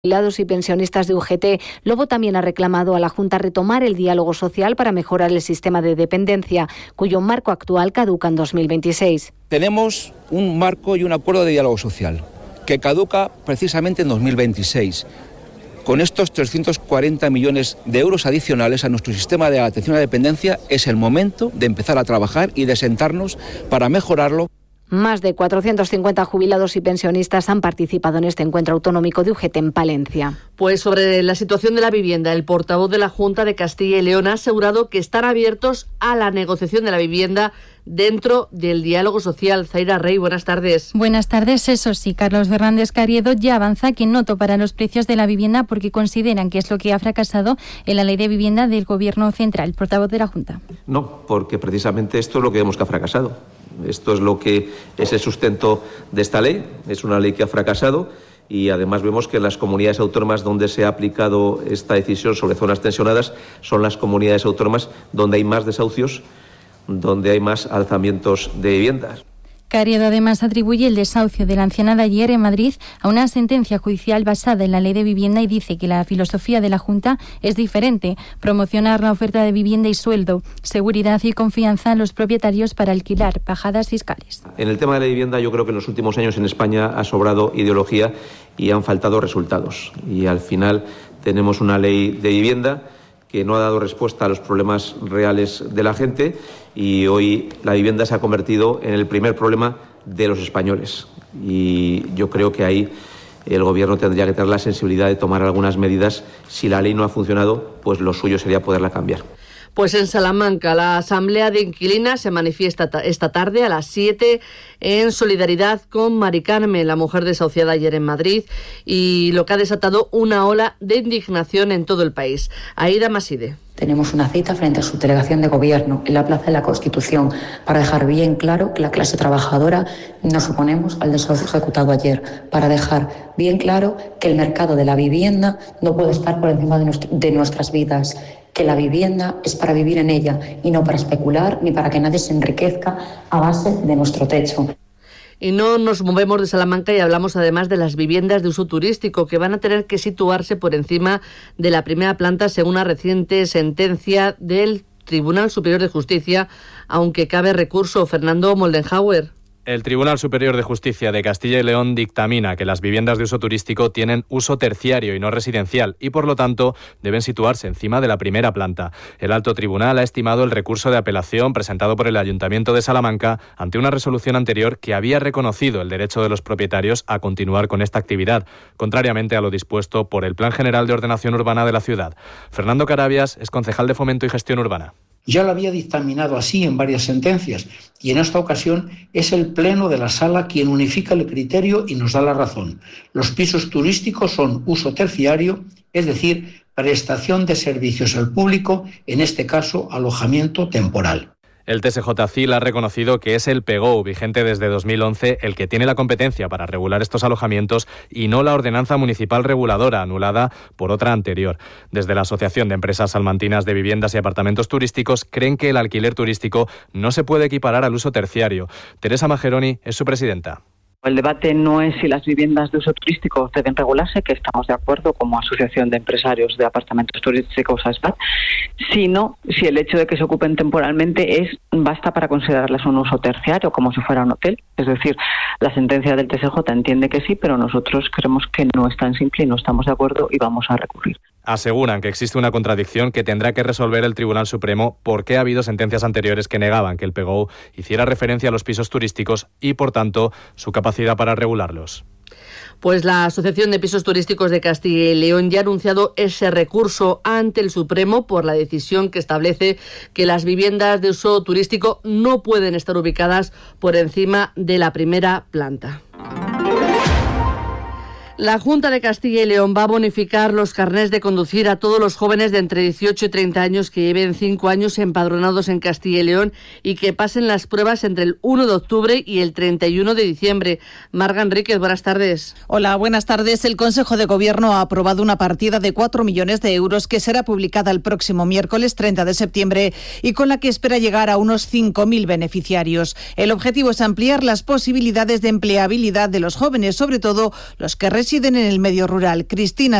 Jubilados y pensionistas de UGT, Lobo también ha reclamado a la Junta retomar el diálogo social para mejorar el sistema de dependencia, cuyo marco actual caduca en 2026. Tenemos un marco y un acuerdo de diálogo social que caduca precisamente en 2026. Con estos 340 millones de euros adicionales a nuestro sistema de atención a la dependencia es el momento de empezar a trabajar y de sentarnos para mejorarlo. Más de 450 jubilados y pensionistas han participado en este encuentro autonómico de UGT en Palencia. Pues sobre la situación de la vivienda, el portavoz de la Junta de Castilla y León ha asegurado que están abiertos a la negociación de la vivienda dentro del diálogo social. Zaira Rey, buenas tardes. Buenas tardes. Eso sí, Carlos Fernández Carriedo ya avanza que no topará los precios de la vivienda porque consideran que es lo que ha fracasado en la ley de vivienda del Gobierno central. Portavoz de la Junta. No, porque precisamente esto es lo que vemos que ha fracasado. Esto es lo que es el sustento de esta ley. Es una ley que ha fracasado y además vemos que las comunidades autónomas donde se ha aplicado esta decisión sobre zonas tensionadas son las comunidades autónomas donde hay más desahucios, donde hay más alzamientos de viviendas. Carriedo además atribuye el desahucio de la anciana de ayer en Madrid a una sentencia judicial basada en la ley de vivienda y dice que la filosofía de la Junta es diferente: promocionar la oferta de vivienda y sueldo, seguridad y confianza a los propietarios para alquilar, bajadas fiscales. En el tema de la vivienda yo creo que en los últimos años en España ha sobrado ideología y han faltado resultados. Y al final tenemos una ley de vivienda que no ha dado respuesta a los problemas reales de la gente y hoy la vivienda se ha convertido en el primer problema de los españoles. Y yo creo que ahí el Gobierno tendría que tener la sensibilidad de tomar algunas medidas. Si la ley no ha funcionado, pues lo suyo sería poderla cambiar. Pues en Salamanca, la Asamblea de Inquilinas se manifiesta esta tarde a las 7 en solidaridad con Mari Carmen, la mujer desahuciada ayer en Madrid, y lo que ha desatado una ola de indignación en todo el país. Aida Maside. Tenemos una cita frente a su delegación de gobierno en la Plaza de la Constitución para dejar bien claro que la clase trabajadora nos oponemos al desahucio ejecutado ayer, para dejar bien claro que el mercado de la vivienda no puede estar por encima de nuestras vidas, que la vivienda es para vivir en ella y no para especular ni para que nadie se enriquezca a base de nuestro techo. Y no nos movemos de Salamanca y hablamos además de las viviendas de uso turístico que van a tener que situarse por encima de la primera planta según una reciente sentencia del Tribunal Superior de Justicia, aunque cabe recurso. Fernando Moldenhauer. El Tribunal Superior de Justicia de Castilla y León dictamina que las viviendas de uso turístico tienen uso terciario y no residencial y, por lo tanto, deben situarse encima de la primera planta. El Alto Tribunal ha estimado el recurso de apelación presentado por el Ayuntamiento de Salamanca ante una resolución anterior que había reconocido el derecho de los propietarios a continuar con esta actividad, contrariamente a lo dispuesto por el Plan General de Ordenación Urbana de la ciudad. Fernando Carabias es concejal de Fomento y Gestión Urbana. Ya lo había dictaminado así en varias sentencias y en esta ocasión es el Pleno de la Sala quien unifica el criterio y nos da la razón. Los pisos turísticos son uso terciario, es decir, prestación de servicios al público, en este caso alojamiento temporal. El TSJCIL ha reconocido que es el PEGOU, vigente desde 2011, el que tiene la competencia para regular estos alojamientos y no la ordenanza municipal reguladora, anulada por otra anterior. Desde la Asociación de Empresas Salmantinas de Viviendas y Apartamentos Turísticos creen que el alquiler turístico no se puede equiparar al uso terciario. Teresa Mageroni es su presidenta. El debate no es si las viviendas de uso turístico deben regularse, que estamos de acuerdo como Asociación de Empresarios de Apartamentos Turísticos ASPAT, sino si el hecho de que se ocupen temporalmente basta para considerarlas un uso terciario, como si fuera un hotel. Es decir, la sentencia del TSJ entiende que sí, pero nosotros creemos que no es tan simple y no estamos de acuerdo y vamos a recurrir. Aseguran que existe una contradicción que tendrá que resolver el Tribunal Supremo porque ha habido sentencias anteriores que negaban que el PEGOU hiciera referencia a los pisos turísticos y, por tanto, su capacidad para regularlos. Pues la Asociación de Pisos Turísticos de Castilla y León ya ha anunciado ese recurso ante el Supremo por la decisión que establece que las viviendas de uso turístico no pueden estar ubicadas por encima de la primera planta. La Junta de Castilla y León va a bonificar los carnés de conducir a todos los jóvenes de entre 18 y 30 años que lleven 5 años empadronados en Castilla y León y que pasen las pruebas entre el 1 de octubre y el 31 de diciembre. Marga Enríquez, buenas tardes. Hola, buenas tardes. El Consejo de Gobierno ha aprobado una partida de 4 millones de euros que será publicada el próximo miércoles 30 de septiembre y con la que espera llegar a unos 5.000 beneficiarios. El objetivo es ampliar las posibilidades de empleabilidad de los jóvenes, sobre todo los que residen residen en el medio rural. Cristina